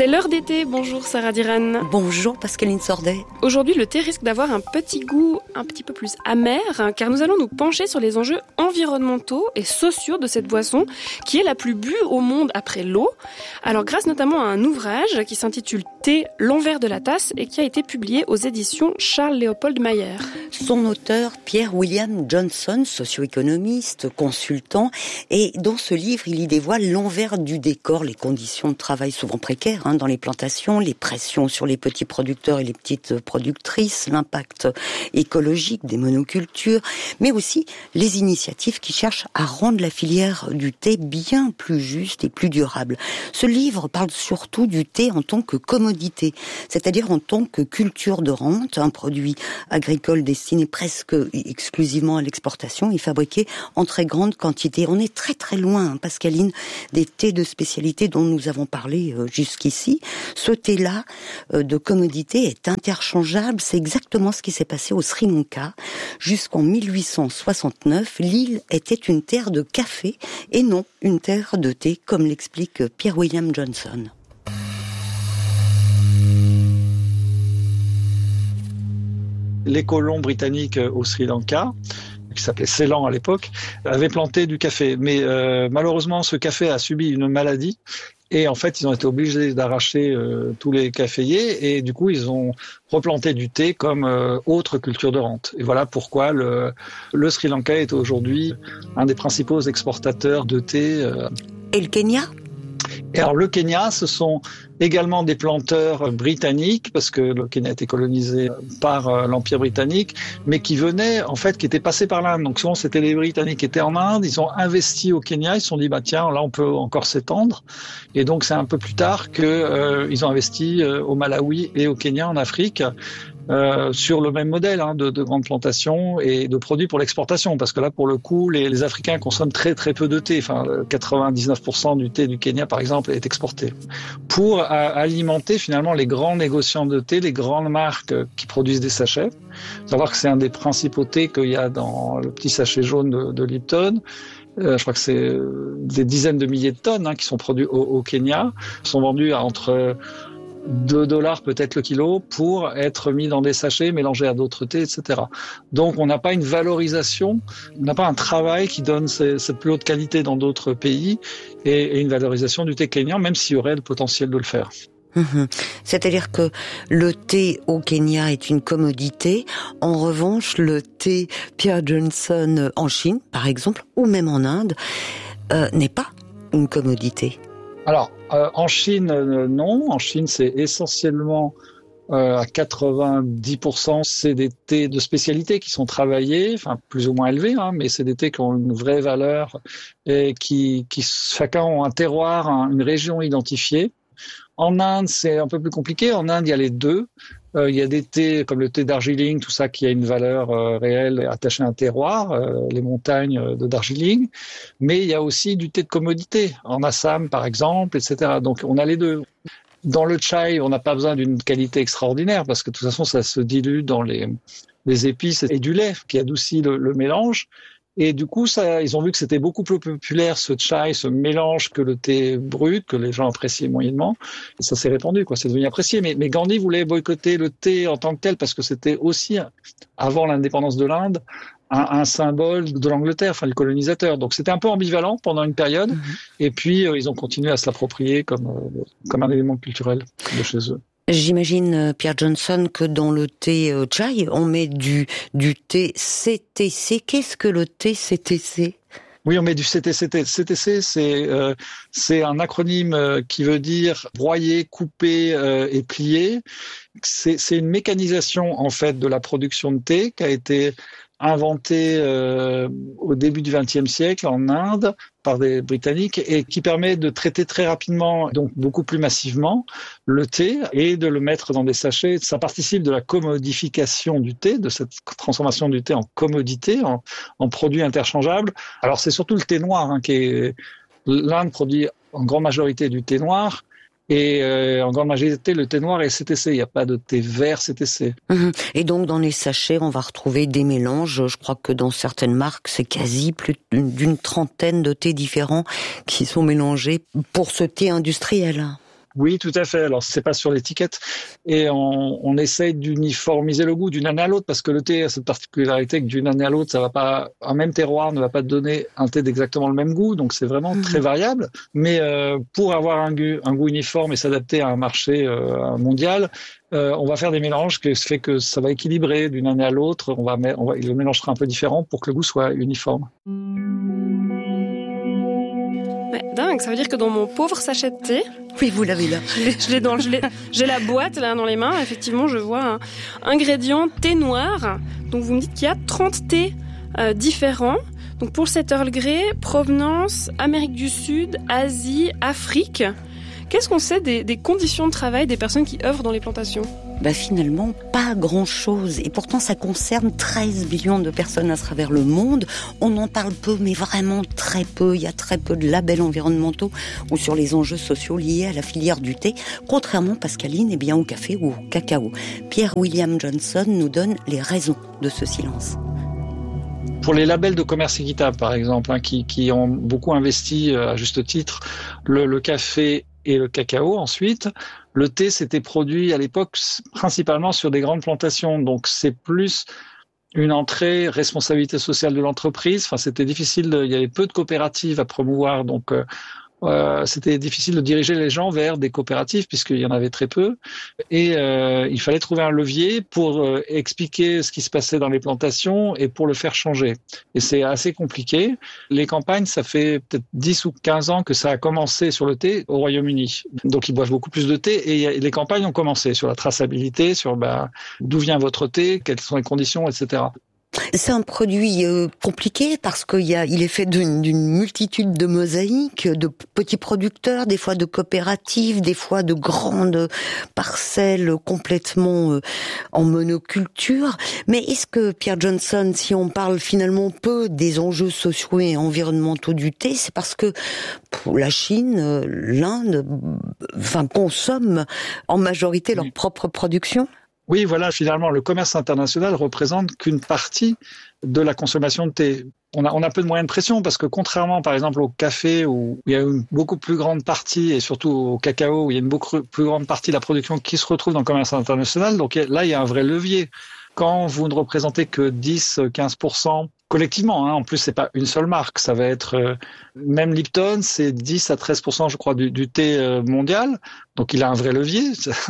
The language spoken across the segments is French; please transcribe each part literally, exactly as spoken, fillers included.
C'est l'heure d'été, bonjour Sarah Diran. Bonjour Pascaline Sordet. Aujourd'hui, le thé risque d'avoir un petit goût un petit peu plus amer, car nous allons nous pencher sur les enjeux environnementaux et sociaux de cette boisson, qui est la plus bue au monde après l'eau. Alors grâce notamment à un ouvrage qui s'intitule Thé, l'envers de la tasse, et qui a été publié aux éditions Charles Léopold Mayer. Son auteur, Pierre William Johnson, socio-économiste, consultant, et dans ce livre, il y dévoile l'envers du décor, les conditions de travail souvent précaires hein, dans les plantations, les pressions sur les petits producteurs et les petites productrices, l'impact écologique des monocultures, mais aussi les initiatives qui cherchent à rendre la filière du thé bien plus juste et plus durable. Ce livre parle surtout du thé en tant que commodité, c'est-à-dire en tant que culture de rente, un produit agricole destiné presque exclusivement à l'exportation et fabriqué en très grande quantité. On est très très loin, hein, Pascaline, des thés de spécialité dont nous avons parlé euh, jusqu'ici. Ce thé-là, euh, de commodité, est interchangeable. C'est exactement ce qui s'est passé au Sri Lanka. Jusqu'en mille huit cent soixante-neuf, l'île était une terre de café et non une terre de thé, comme l'explique Pierre William Johnson. Les colons britanniques au Sri Lanka, qui s'appelait Ceylan à l'époque, avaient planté du café. Mais euh, malheureusement, ce café a subi une maladie. Et en fait, ils ont été obligés d'arracher euh, tous les caféiers et du coup, ils ont replanté du thé comme euh, autre culture de rente. Et voilà pourquoi le, le Sri Lanka est aujourd'hui un des principaux exportateurs de thé. Euh. Et le Kenya ? Et alors le Kenya, ce sont également des planteurs britanniques, parce que le Kenya a été colonisé par l'Empire britannique, mais qui venaient, en fait, qui étaient passés par l'Inde. Donc souvent, c'était les Britanniques qui étaient en Inde, ils ont investi au Kenya, ils se sont dit, bah tiens, là, on peut encore s'étendre. Et donc, c'est un peu plus tard que euh, ils ont investi euh, au Malawi et au Kenya, en Afrique, Euh, sur le même modèle hein, de, de grandes plantations et de produits pour l'exportation, parce que là, pour le coup, les, les Africains consomment très très peu de thé. Enfin, quatre-vingt-dix-neuf pour cent du thé du Kenya, par exemple, est exporté pour à, alimenter finalement les grands négociants de thé, les grandes marques qui produisent des sachets. Savoir que c'est un des principaux thés qu'il y a dans le petit sachet jaune de, de Lipton. Euh, je crois que c'est des dizaines de milliers de tonnes hein, qui sont produits au, au Kenya, sont vendus à entre deux dollars peut-être le kilo pour être mis dans des sachets, mélangés à d'autres thés, et cetera. Donc on n'a pas une valorisation, on n'a pas un travail qui donne ces, cette plus haute qualité dans d'autres pays et, et une valorisation du thé kényan, même s'il y aurait le potentiel de le faire. Mmh. C'est-à-dire que le thé au Kenya est une commodité. En revanche, le thé Pierre Johnson en Chine, par exemple, ou même en Inde, euh, n'est pas une commodité. Alors, euh, en Chine, euh, non. En Chine, c'est essentiellement euh, à quatre-vingt-dix pour cent, c'est des thés de spécialité qui sont travaillés, enfin plus ou moins élevés, hein, mais c'est des thés qui ont une vraie valeur et qui, qui chacun ont un terroir, un, une région identifiée. En Inde, c'est un peu plus compliqué. En Inde, il y a les deux. Euh, il y a des thés comme le thé Darjeeling, tout ça qui a une valeur euh, réelle attachée à un terroir, euh, les montagnes de Darjeeling. Mais il y a aussi du thé de commodité, en Assam par exemple, et cetera. Donc on a les deux. Dans le chai, on n'a pas besoin d'une qualité extraordinaire parce que de toute façon, ça se dilue dans les, les épices et du lait qui adoucit le, le mélange. Et du coup, ça, ils ont vu que c'était beaucoup plus populaire ce chai, ce mélange que le thé brut, que les gens appréciaient moyennement. Et ça s'est répandu, quoi. C'est devenu apprécié. Mais, mais Gandhi voulait boycotter le thé en tant que tel parce que c'était aussi, avant l'indépendance de l'Inde, un, un symbole de l'Angleterre, enfin du colonisateur. Donc c'était un peu ambivalent pendant une période. Mmh. Et puis euh, ils ont continué à se l'approprier comme euh, comme un élément culturel de chez eux. J'imagine, Pierre Johnson, que dans le thé euh, chai, on met du, du thé C T C. Qu'est-ce que le thé C T C ? Oui, on met du C T C. C T C, c'est, euh, c'est un acronyme euh, qui veut dire broyer, couper euh, et plier. C'est, c'est une mécanisation, en fait, de la production de thé qui a été inventée euh, au début du vingtième siècle en Inde par des Britanniques et qui permet de traiter très rapidement, donc beaucoup plus massivement, le thé et de le mettre dans des sachets. Ça participe de la commodification du thé, de cette transformation du thé en commodité, en, en produit interchangeable. Alors c'est surtout le thé noir hein, qui est... L'Inde produit en grande majorité du thé noir. Et euh, en grande majorité, le thé noir est C T C. Il n'y a pas de thé vert C T C. Mmh. Et donc, dans les sachets, on va retrouver des mélanges. Je crois que dans certaines marques, c'est quasi plus d'une trentaine de thés différents qui sont mélangés pour ce thé industriel. Oui, tout à fait. Alors, c'est pas sur l'étiquette. Et on, on essaye d'uniformiser le goût d'une année à l'autre parce que le thé a cette particularité que d'une année à l'autre, ça va pas, un même terroir ne va pas te donner un thé d'exactement le même goût. Donc, c'est vraiment mmh. très variable. Mais euh, pour avoir un goût, un goût uniforme et s'adapter à un marché euh, mondial, euh, on va faire des mélanges qui fait que ça va équilibrer d'une année à l'autre. On va, on va, le mélange sera un peu différent pour que le goût soit uniforme. Ouais, dingue, ça veut dire que dans mon pauvre sachet de thé, oui, vous l'avez là. Je l'ai, je l'ai dans, je l'ai, j'ai la boîte là dans les mains. Effectivement, je vois un ingrédient thé noir. Donc, vous me dites qu'il y a trente thés euh, différents. Donc, pour cet Earl Grey, provenance Amérique du Sud, Asie, Afrique. Qu'est-ce qu'on sait des, des conditions de travail des personnes qui œuvrent dans les plantations ? Bah finalement, pas grand-chose. Et pourtant, ça concerne treize millions de personnes à travers le monde. On en parle peu, mais vraiment très peu. Il y a très peu de labels environnementaux ou sur les enjeux sociaux liés à la filière du thé, contrairement, Pascaline, eh bien, au café ou au cacao. Pierre William Johnson nous donne les raisons de ce silence. Pour les labels de commerce équitable, par exemple, hein, qui, qui ont beaucoup investi, à juste titre, le, le café et le cacao ensuite. Le thé s'était produit à l'époque principalement sur des grandes plantations, donc c'est plus une entrée responsabilité sociale de l'entreprise. Enfin, c'était difficile, de, il y avait peu de coopératives à promouvoir, donc euh, euh, c'était difficile de diriger les gens vers des coopératives puisqu'il y en avait très peu. Et euh, il fallait trouver un levier pour euh, expliquer ce qui se passait dans les plantations et pour le faire changer. Et c'est assez compliqué. Les campagnes, ça fait peut-être dix ou quinze ans que ça a commencé sur le thé au Royaume-Uni. Donc ils boivent beaucoup plus de thé et les campagnes ont commencé sur la traçabilité, sur bah, d'où vient votre thé, quelles sont les conditions, et cetera. C'est un produit euh, compliqué parce qu'il y a, il est fait d'une, d'une multitude de mosaïques, de petits producteurs, des fois de coopératives, des fois de grandes parcelles complètement euh, en monoculture. Mais est-ce que, Pierre Johnson, si on parle finalement peu des enjeux sociaux et environnementaux du thé, c'est parce que pour la Chine, l'Inde, enfin, consomment en majorité leur propre production ? Oui, voilà, finalement, le commerce international représente qu'une partie de la consommation de thé. On a, on a peu de moyens de pression parce que contrairement, par exemple, au café où il y a une beaucoup plus grande partie, et surtout au cacao où il y a une beaucoup plus grande partie de la production qui se retrouve dans le commerce international, donc là, il y a un vrai levier. Quand vous ne représentez que dix à quinze pour cent collectivement, hein, en plus, c'est pas une seule marque, ça va être, euh, même Lipton, c'est dix à treize pour cent, je crois, du, du thé euh, mondial, donc il a un vrai levier,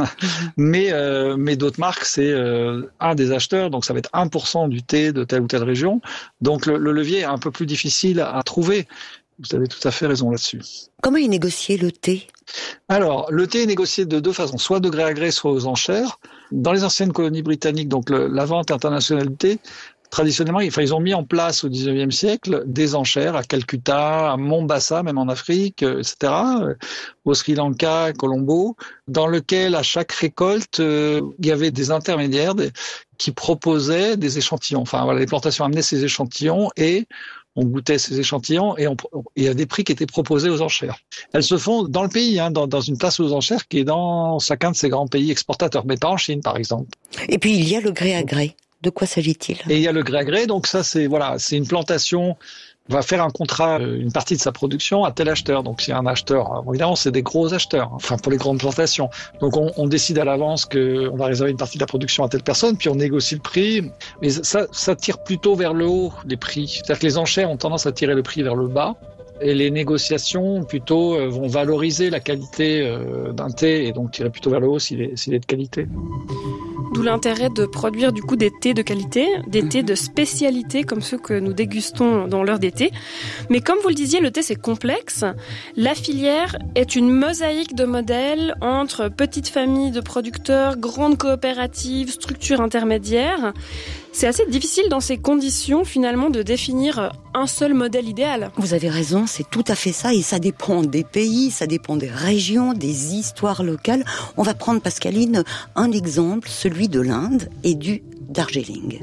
mais, euh, mais d'autres marques, c'est euh, un des acheteurs, donc ça va être un pour cent du thé de telle ou telle région, donc le, le levier est un peu plus difficile à trouver. Vous avez tout à fait raison là-dessus. Comment est négocié le thé ? Alors, le thé est négocié de deux façons, soit de gré à gré, soit aux enchères. Dans les anciennes colonies britanniques, donc le, la vente internationale du thé, traditionnellement, enfin, ils ont mis en place au dix-neuvième siècle des enchères à Calcutta, à Mombasa, même en Afrique, et cetera, au Sri Lanka, Colombo, dans lequel à chaque récolte, euh, il y avait des intermédiaires des, qui proposaient des échantillons. Enfin, voilà, les plantations amenaient ces échantillons et on goûtait ces échantillons et on, il y a des prix qui étaient proposés aux enchères. Elles se font dans le pays, hein, dans, dans une place aux enchères qui est dans chacun de ces grands pays exportateurs, mais pas en Chine, par exemple. Et puis, il y a le gré à gré. De quoi s'agit-il ? Et il y a le gré à gré, donc ça, c'est, voilà, c'est une plantation va faire un contrat, une partie de sa production à tel acheteur. Donc, s'il y a un acheteur, évidemment, c'est des gros acheteurs, enfin, pour les grandes plantations. Donc, on, on décide à l'avance qu'on va réserver une partie de la production à telle personne, puis on négocie le prix. Mais ça, ça tire plutôt vers le haut, les prix. C'est-à-dire que les enchères ont tendance à tirer le prix vers le bas. Et les négociations, plutôt, vont valoriser la qualité d'un thé et donc tirer plutôt vers le haut s'il est, s'il est de qualité. D'où l'intérêt de produire du coup des thés de qualité, des thés de spécialité comme ceux que nous dégustons dans l'heure d'été. Mais comme vous le disiez, le thé c'est complexe. La filière est une mosaïque de modèles entre petites familles de producteurs, grandes coopératives, structures intermédiaires. C'est assez difficile dans ces conditions finalement de définir un seul modèle idéal. Vous avez raison, c'est tout à fait ça et ça dépend des pays, ça dépend des régions, des histoires locales. On va prendre, Pascaline, un exemple, celui de l'Inde et du Darjeeling.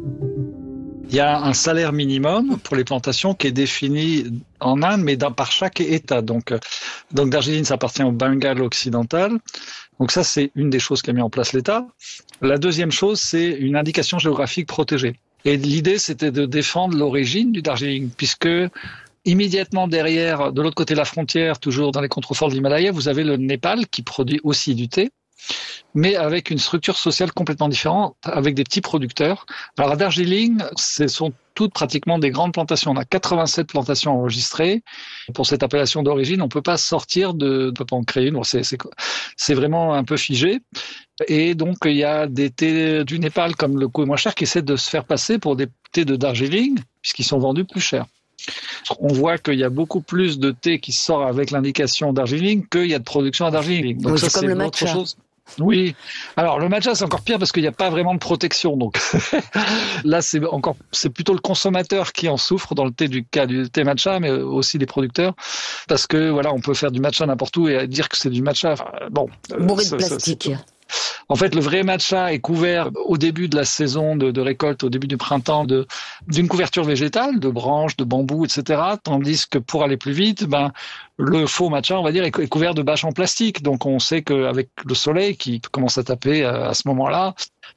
Il y a un salaire minimum pour les plantations qui est défini en Inde, mais par chaque État. Donc, donc Darjeeling, ça appartient au Bengale occidental. Donc ça, c'est une des choses qu'a mis en place l'État. La deuxième chose, c'est une indication géographique protégée. Et l'idée, c'était de défendre l'origine du Darjeeling, puisque Immédiatement derrière, de l'autre côté de la frontière, toujours dans les contreforts de l'Himalaya, vous avez le Népal qui produit aussi du thé, mais avec une structure sociale complètement différente, avec des petits producteurs. Alors à Darjeeling, ce sont toutes pratiquement des grandes plantations. On a quatre-vingt-sept plantations enregistrées. Pour cette appellation d'origine, on peut pas sortir de, on peut pas en créer une. Bon, c'est, c'est, c'est vraiment un peu figé. Et donc, il y a des thés du Népal, comme le coup est moins cher, qui essaient de se faire passer pour des thés de Darjeeling, puisqu'ils sont vendus plus cher. On voit qu'il y a beaucoup plus de thé qui sort avec l'indication Darjeeling qu'il y a de production à Darjeeling. Donc oui, ça, c'est comme c'est le autre matcha. chose. Oui. Alors le matcha c'est encore pire parce qu'il n'y a pas vraiment de protection. Donc là c'est encore c'est plutôt le consommateur qui en souffre dans le thé du cas du thé matcha, mais aussi les producteurs parce que voilà on peut faire du matcha n'importe où et dire que c'est du matcha. Enfin, bon. Bourré de ça, plastique. Ça, En fait, le vrai matcha est couvert au début de la saison de, de récolte, au début du printemps, de, d'une couverture végétale, de branches, de bambous, et cetera. Tandis que pour aller plus vite, ben, le faux matcha, on va dire, est, est couvert de bâches en plastique. Donc, on sait qu'avec le soleil qui commence à taper à, à ce moment-là,